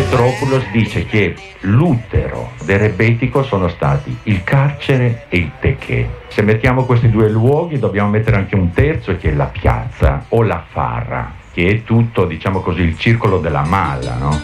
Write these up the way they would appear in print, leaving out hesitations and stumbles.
Petropoulos dice che l'utero del rebetico sono stati il carcere e il teché. Se mettiamo questi due luoghi dobbiamo mettere anche un terzo, che è la piazza o la farra, che è tutto, diciamo così, il circolo della mala, no?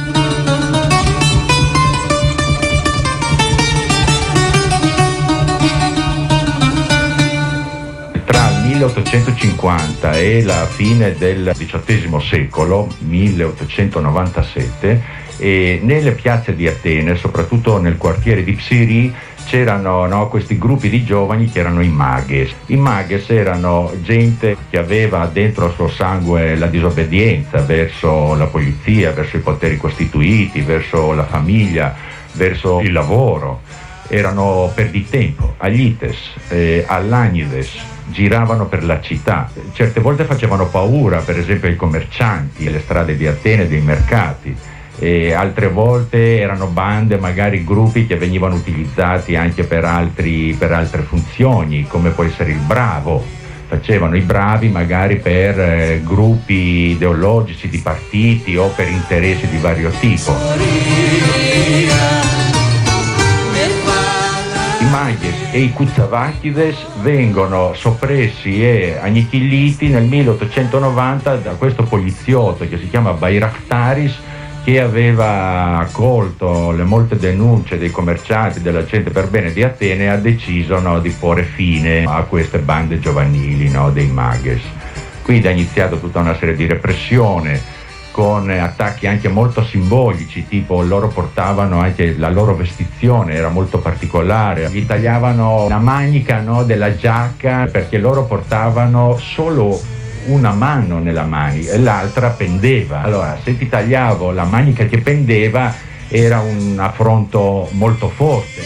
Tra il 1850 e la fine del XVIII secolo, 1897, e nelle piazze di Atene, soprattutto nel quartiere di Psyri, c'erano questi gruppi di giovani che erano i mages. I mages erano gente che aveva dentro il suo sangue la disobbedienza verso la polizia, verso i poteri costituiti, verso la famiglia, verso il lavoro. Erano perditempo, aglites, all'agnides, giravano per la città. Certe volte facevano paura, per esempio ai commercianti, alle strade di Atene, dei mercati. E altre volte erano bande, magari gruppi che venivano utilizzati anche per altre funzioni, come può essere il bravo. Facevano i bravi magari per gruppi ideologici di partiti o per interessi di vario tipo. I mages e i Kutsavakides vengono soppressi e annichiliti nel 1890 da questo poliziotto che si chiama Bayraktaris, che aveva accolto le molte denunce dei commercianti, della gente per bene di Atene, e ha deciso di porre fine a queste bande giovanili dei mages. Quindi ha iniziato tutta una serie di repressione con attacchi anche molto simbolici, tipo loro portavano anche la loro vestizione, era molto particolare, gli tagliavano la manica della giacca perché loro portavano solo una mano nella manica e l'altra pendeva. Allora, se ti tagliavo la manica che pendeva era un affronto molto forte.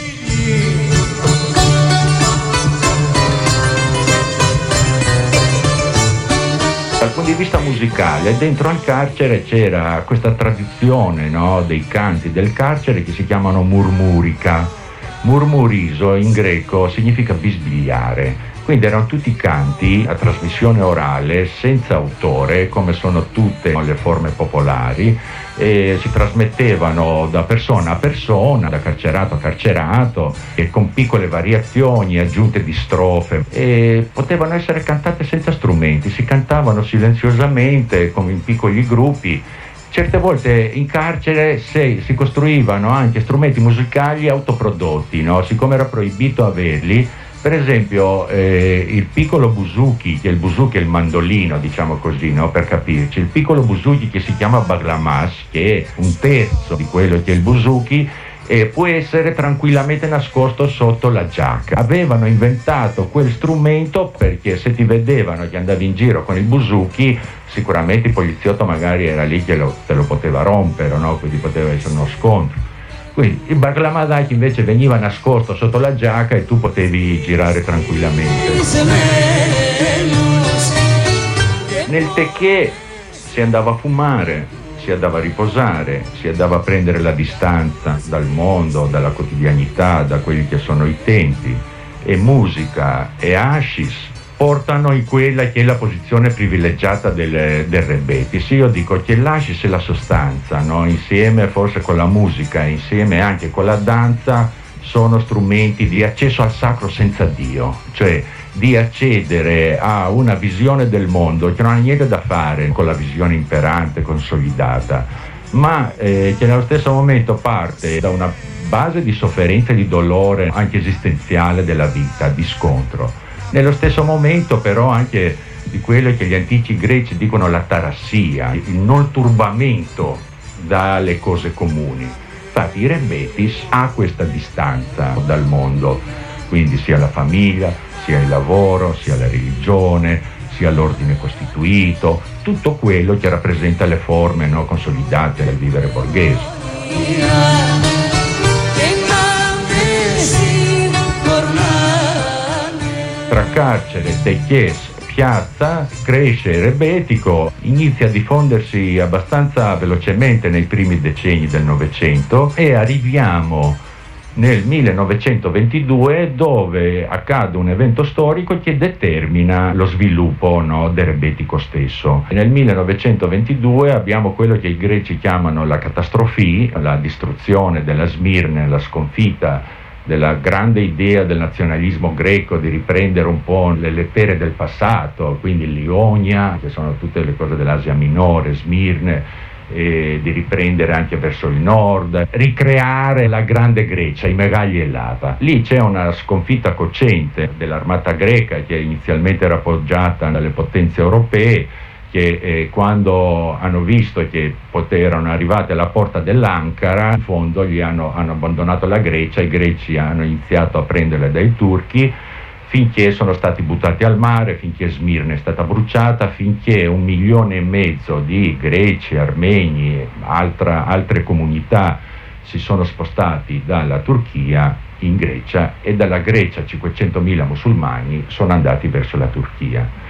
Dal punto di vista musicale, dentro al carcere c'era questa tradizione dei canti del carcere che si chiamano murmurica. Murmuriso in greco significa bisbigliare. Quindi erano tutti canti a trasmissione orale, senza autore, come sono tutte le forme popolari, e si trasmettevano da persona a persona, da carcerato a carcerato, e con piccole variazioni, aggiunte di strofe, e potevano essere cantate senza strumenti, si cantavano silenziosamente, come in piccoli gruppi. Certe volte in carcere si costruivano anche strumenti musicali autoprodotti, siccome era proibito averli. Per esempio il piccolo buzuki, che il buzuki è il mandolino, diciamo così, per capirci, il piccolo buzuki che si chiama baglamas, che è un terzo di quello che è il buzuki, può essere tranquillamente nascosto sotto la giacca. Avevano inventato quel strumento perché se ti vedevano che andavi in giro con il buzuki, sicuramente il poliziotto magari era lì che te lo poteva rompere, quindi poteva essere uno scontro. Quindi il baglamadaki invece veniva nascosto sotto la giacca e tu potevi girare tranquillamente. Nel teché si andava a fumare, si andava a riposare, si andava a prendere la distanza dal mondo, dalla quotidianità, da quelli che sono i tempi. E musica e hashish portano in quella che è la posizione privilegiata del rebeti. Sì, io dico che l'hashish è la sostanza, insieme forse con la musica, insieme anche con la danza, sono strumenti di accesso al sacro senza Dio, cioè di accedere a una visione del mondo che non ha niente da fare con la visione imperante, consolidata, ma che nello stesso momento parte da una base di sofferenza e di dolore anche esistenziale della vita, di scontro. Nello stesso momento però anche di quello che gli antichi greci dicono l'atarassia, il non turbamento dalle cose comuni. Infatti i rebetis ha questa distanza dal mondo, quindi sia la famiglia, sia il lavoro, sia la religione, sia l'ordine costituito, tutto quello che rappresenta le forme consolidate del vivere borghese. Tra carcere, techies, piazza, cresce il rebetico, inizia a diffondersi abbastanza velocemente nei primi decenni del Novecento e arriviamo nel 1922, dove accade un evento storico che determina lo sviluppo, no, del rebetiko stesso. Nel 1922 abbiamo quello che i greci chiamano la catastrofì, la distruzione della Smirne, la sconfitta della grande idea del nazionalismo greco di riprendere un po' le pere del passato, quindi l'Ionia, che sono tutte le cose dell'Asia Minore, Smirne, e di riprendere anche verso il nord, ricreare la grande Grecia, i Megali e Lava. Lì c'è una sconfitta cocente dell'armata greca, che inizialmente era appoggiata dalle potenze europee, che quando hanno visto che erano arrivate alla porta dell'Ankara, in fondo hanno abbandonato la Grecia, i greci hanno iniziato a prenderle dai turchi, finché sono stati buttati al mare, finché Smirne è stata bruciata, finché 1,5 milioni di greci, armeni e altre comunità si sono spostati dalla Turchia in Grecia, e dalla Grecia 500.000 musulmani sono andati verso la Turchia.